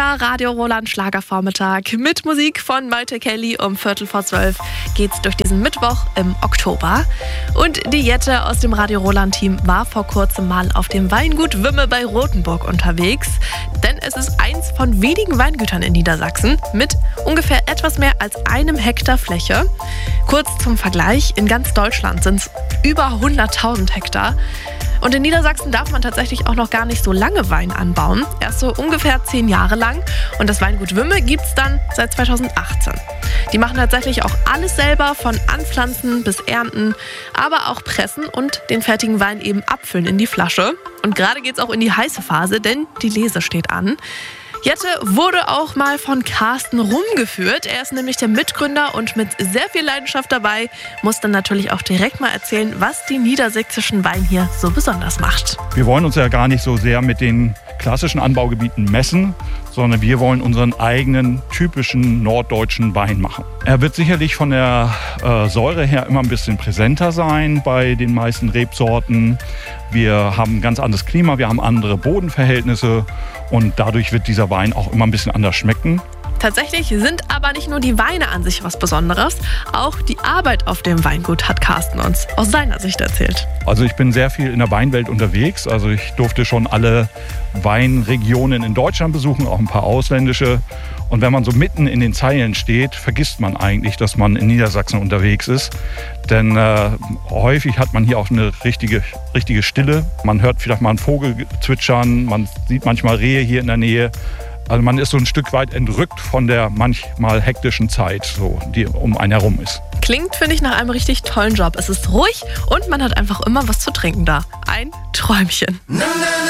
neuer Radio Roland Schlagervormittag mit Musik von Maite Kelly. Um 11:45 geht's durch diesen Mittwoch im Oktober. Und die Jette aus dem Radio Roland Team war vor kurzem mal auf dem Weingut Wümme bei Rothenburg unterwegs. Denn es ist eins von wenigen Weingütern in Niedersachsen mit ungefähr etwas mehr als 1 Hektar Fläche. Kurz zum Vergleich, in ganz Deutschland sind es über 100.000 Hektar. Und in Niedersachsen darf man tatsächlich auch noch gar nicht so lange Wein anbauen. Erst so ungefähr 10 Jahre lang. Und das Weingut Wümme gibt es dann seit 2018. Die machen tatsächlich auch alles selber, von Anpflanzen bis Ernten, aber auch pressen und den fertigen Wein eben abfüllen in die Flasche. Und gerade geht es auch in die heiße Phase, denn die Lese steht an. Jette wurde auch mal von Carsten rumgeführt. Er ist nämlich der Mitgründer und mit sehr viel Leidenschaft dabei. Muss dann natürlich auch direkt mal erzählen, was die niedersächsischen Wein hier so besonders macht. Wir wollen uns ja gar nicht so sehr mit den klassischen Anbaugebieten messen, sondern wir wollen unseren eigenen typischen norddeutschen Wein machen. Er wird sicherlich von der Säure her immer ein bisschen präsenter sein bei den meisten Rebsorten. Wir haben ein ganz anderes Klima, wir haben andere Bodenverhältnisse und dadurch wird dieser Wein auch immer ein bisschen anders schmecken. Tatsächlich sind aber nicht nur die Weine an sich was Besonderes, auch die Arbeit auf dem Weingut hat Carsten uns aus seiner Sicht erzählt. Also ich bin sehr viel in der Weinwelt unterwegs, also ich durfte schon alle Weinregionen in Deutschland besuchen, auch ein paar ausländische. Und wenn man so mitten in den Zeilen steht, vergisst man eigentlich, dass man in Niedersachsen unterwegs ist. Denn häufig hat man hier auch eine richtige Stille. Man hört vielleicht mal einen Vogel zwitschern, man sieht manchmal Rehe hier in der Nähe. Also man ist so ein Stück weit entrückt von der manchmal hektischen Zeit, so, die um einen herum ist. Klingt, finde ich, nach einem richtig tollen Job. Es ist ruhig und man hat einfach immer was zu trinken da. Ein Träumchen.